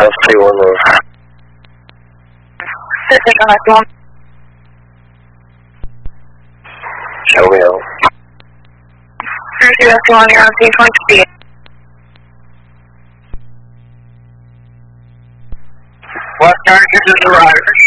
South 21 North. Show me out. West 96 is arriving.